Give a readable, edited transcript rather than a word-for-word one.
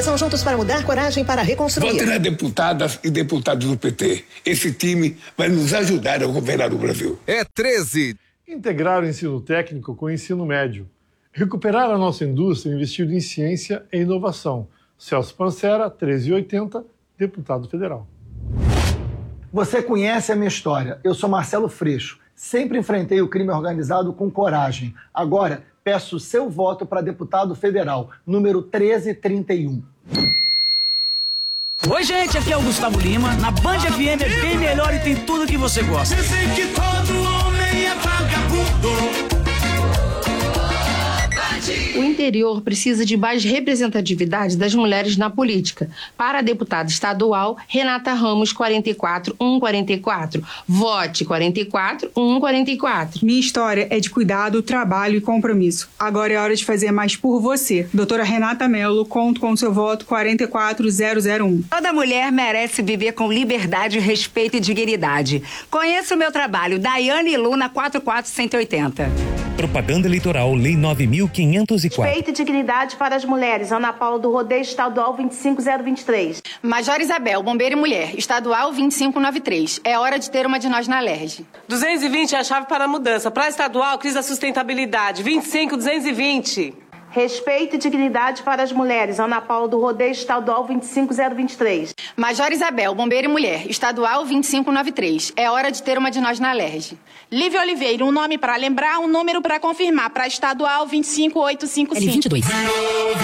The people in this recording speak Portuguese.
Coalizão Juntos para Mudar, coragem para reconstruir. Vote nas deputadas e deputados do PT. Esse time vai nos ajudar a governar o Brasil. É 13. Integrar o ensino técnico com o ensino médio. Recuperar a nossa indústria investindo em ciência e inovação. Celso Pancera, 1380, deputado federal. Você conhece a minha história. Eu sou Marcelo Freixo. Sempre enfrentei o crime organizado com coragem. Agora, peço o seu voto para deputado federal, número 1331. Oi, gente, aqui é o Gustavo Lima. Na Band FM é bem melhor e tem tudo que você gosta. Dizem que todo homem é vagabundo. O interior precisa de mais representatividade das mulheres na política. Para a deputada estadual, Renata Ramos, 44144. Vote 44144. Minha história é de cuidado, trabalho e compromisso. Agora é hora de fazer mais por você. Doutora Renata Mello, conto com seu voto 44001. Toda mulher merece viver com liberdade, respeito e dignidade. Conheça o meu trabalho, Daiane Luna, 44180. Propaganda Eleitoral, Lei 9.504. Respeito e dignidade para as mulheres. Ana Paula do Rodeio Estadual 25023. Major Isabel, bombeiro e mulher, Estadual 2593. É hora de ter uma de nós na LERJ. 220 é a chave para a mudança. Para a estadual, crise da sustentabilidade. 25220. Respeito e dignidade para as mulheres. Ana Paula do Rodeio Estadual 25023. Major Isabel, bombeiro e mulher, Estadual 2593. É hora de ter uma de nós na LERJ. Lívia Oliveira, um nome para lembrar, um número para confirmar. Para Estadual 25855. L22.